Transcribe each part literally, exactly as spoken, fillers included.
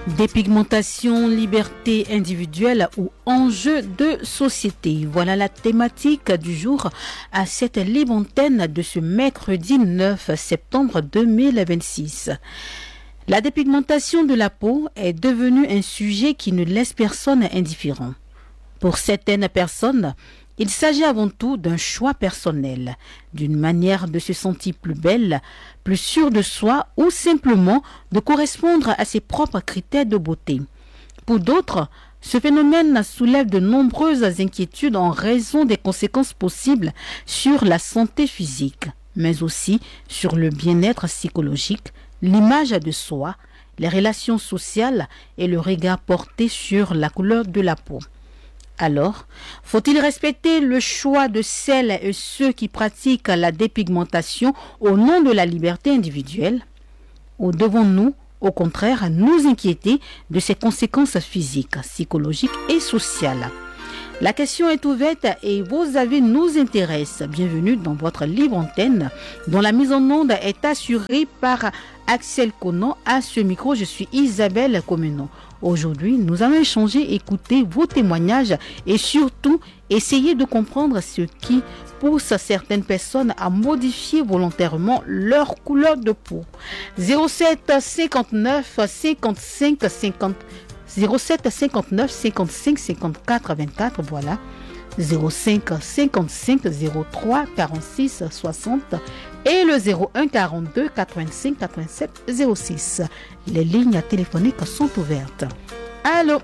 Dépigmentation, liberté individuelle ou enjeu de société. Voilà la thématique du jour à cette libre antenne de ce mercredi neuf septembre deux mille vingt-six. La dépigmentation de la peau est devenue un sujet qui ne laisse personne indifférent. Pour certaines personnes, il s'agit avant tout d'un choix personnel, d'une manière de se sentir plus belle, plus sûre de soi ou simplement de correspondre à ses propres critères de beauté. Pour d'autres, ce phénomène soulève de nombreuses inquiétudes en raison des conséquences possibles sur la santé physique, mais aussi sur le bien-être psychologique, l'image de soi, les relations sociales et le regard porté sur la couleur de la peau. Alors, faut-il respecter le choix de celles et ceux qui pratiquent la dépigmentation au nom de la liberté individuelle? Ou devons-nous, au contraire, nous inquiéter de ses conséquences physiques, psychologiques et sociales? La question est ouverte et vos avis nous intéressent. Bienvenue dans votre libre antenne, dont la mise en onde est assurée par Axel Conan. À ce micro, je suis Isabelle Comenon. Aujourd'hui, nous allons échanger, écouter vos témoignages et surtout essayer de comprendre ce qui pousse certaines personnes à modifier volontairement leur couleur de peau. zéro sept cinquante-neuf cinquante-cinq cinquante zéro sept cinquante-neuf cinquante-cinq cinquante-quatre vingt-quatre, voilà. zéro cinq cinquante-cinq zéro trois quarante-six soixante et le zéro un quarante-deux quatre-vingt-cinq quatre-vingt-sept zéro six. Les lignes téléphoniques sont ouvertes. Allô?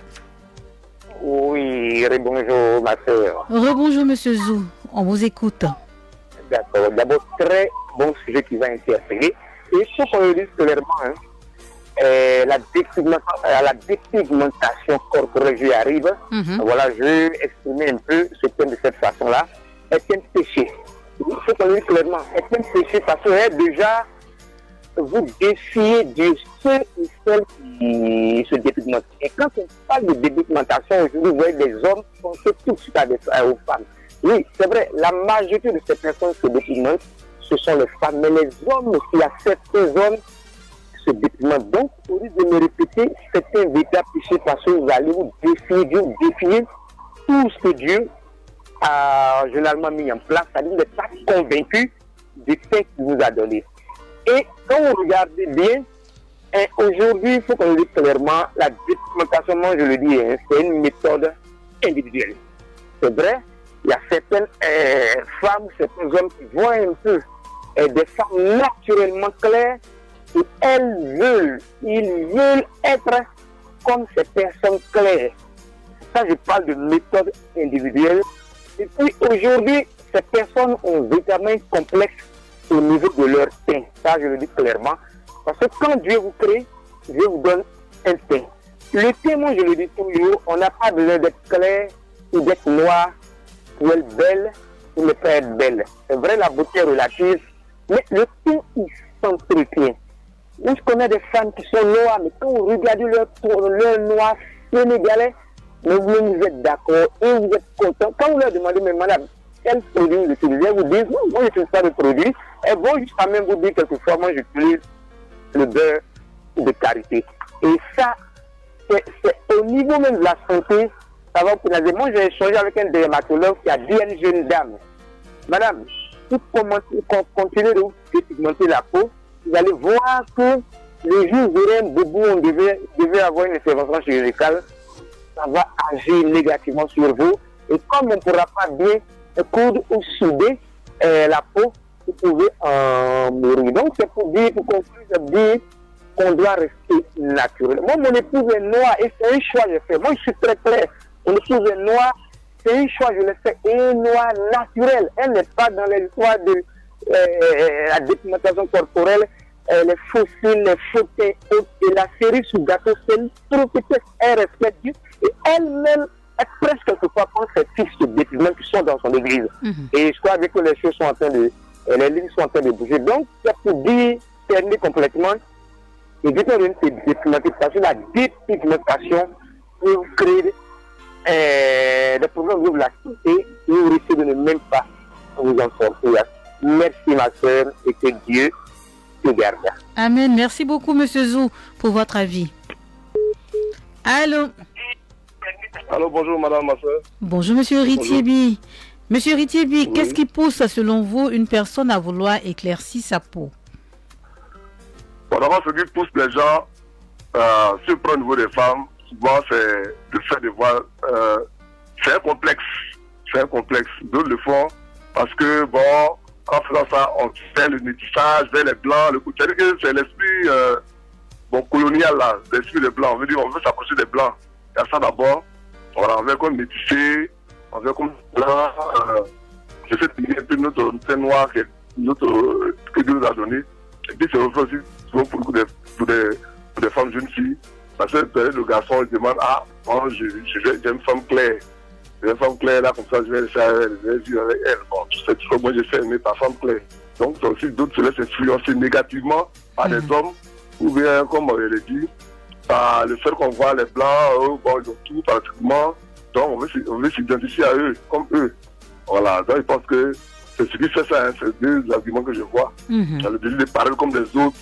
Oui, rebonjour ma sœur. Rebonjour monsieur Zou, on vous écoute. D'accord, d'abord très bon sujet qui va interpeller. Et il faut qu'on le dise clairement, hein, euh, la, dépigmentation, euh, la dépigmentation corporelle, j'y arrive. Mm-hmm. Voilà, je vais exprimer un peu ce thème de cette façon-là. Est un péché. Il faut qu'on le dise clairement. Est un péché parce que hein, déjà, vous défiez de ceux et celles qui se dépigmentent. Et quand on parle de dépigmentation, aujourd'hui, vous voyez des hommes qui sont tout de suite à des, aux femmes. Oui, c'est vrai, la majorité de ces personnes se dépigmentent, ce sont les femmes. Mais les hommes, il y a certains hommes qui se dépigmentent. Donc, au lieu de me répéter, c'est un véritable péché parce que vous allez vous défier Dieu, défier tout ce que Dieu a généralement mis en place. C'est-à-dire que vous n'êtes pas convaincu du fait qu'il vous a donné. Et quand vous regardez bien, hein, aujourd'hui, il faut qu'on le dise clairement, la dépigmentation, moi je le dis, hein, c'est une méthode individuelle. C'est vrai, il y a certaines euh, femmes, certains hommes qui voient un peu euh, des femmes naturellement claires et elles veulent, ils veulent être comme ces personnes claires. Ça, je parle de méthode individuelle. Et puis aujourd'hui, ces personnes ont véritablement un complexe au niveau de leur teint. Ça, je le dis clairement. Parce que quand Dieu vous crée, Dieu vous donne un teint. Le teint, moi, je le dis toujours, on n'a pas besoin d'être clair ou d'être noir pour être belle ou ne pas être belle. C'est vrai, la beauté est relative, mais le teint, il s'entretient. Moi, je connais des femmes qui sont noires, mais quand vous regardez leur, leur noir sénégalais, mais vous, vous êtes d'accord et vous êtes content. Quand vous leur demandez, mais madame, quel produit vous utilisez, vous dites, non, moi je n'utilise pas de produit. Elles vont jusqu'à même vous dire quelquefois, moi j'utilise le beurre de karité. Et ça, c'est, c'est au niveau même de la santé, ça va vous pénaliser. Moi j'ai échangé avec un dermatologue qui a dit à une jeune dame, madame, si vous continuez de vous dépigmenter la peau, vous allez voir que le jour où vous aurez un boubou, on devait, devait avoir une intervention chirurgicale, ça va agir négativement sur vous. Et comme on ne pourra pas bien coudre ou souder euh, la peau, vous pouvez en mourir. Donc c'est pour dire, pour conclure, c'est dire qu'on doit rester naturel. Moi, mon épouse est noire et c'est un choix que j'ai fait. Moi, je suis très clair. Mon épouse est noire, c'est un choix que je l'ai fait. Et noir naturel. Elle n'est pas dans l'histoire de euh, la dépigmentation corporelle, euh, les fossiles, les photos et la série sous gâteau. C'est une prophétesse, elle respecte Dieu. Et elle-même, elle presque quelquefois prend ses fils de dépigment qui sont dans son église. Mm-hmm. Et je crois que les choses sont en train de, les lignes sont en train de bouger. Donc, c'est pour dire, terminer complètement, et du coup, on a une dépigmentation, la dépigmentation peut créer euh, des problèmes de la santé et vous risquez de ne même pas vous en sortir. Merci ma soeur et que Dieu te garde. Amen. Merci beaucoup, monsieur Zou, pour votre avis. Allô. Allô, bonjour madame, ma soeur. Bonjour monsieur Ritiebi. Monsieur Ritiebi, oui. Qu'est-ce qui pousse selon vous une personne à vouloir éclaircir sa peau? Bon, d'abord, ce qui pousse les gens, euh, surtout au niveau des femmes, souvent c'est le fait de voir, euh, c'est un complexe, c'est un complexe. D'autres le font parce que, bon, en faisant ça, on fait le métissage vers les blancs, le coup, c'est-à-dire que c'est l'esprit euh, bon, colonial là, l'esprit des blancs, on veut dire, on veut s'approcher des blancs. Il y a ça d'abord, voilà, on veut comme métisser, on veut comme blanc, euh, je sais que un peu notre teint noir que, notre, euh, que Dieu nous a donné, et puis c'est aussi souvent pour des, pour des, pour des femmes jeunes filles, parce que le garçon il demande, ah, bon, je, je, j'ai une femme claire, j'ai une femme claire là, comme ça je vais laisser avec elle, je vais vivre avec elle, bon, tu sais, tu sais, moi je sais aimer ta femme claire. Donc c'est aussi d'autres se laissent influencer négativement par mmh. des hommes, ou bien, comme on l'a dit, par le fait qu'on voit les blancs, eux, bon, ils ont tout pratiquement, donc on veut, on veut s'identifier à eux, comme eux. Voilà, donc je pense que c'est ce qui fait ça, hein, c'est deux arguments que je vois. Mmh. Le désir de parler comme les autres,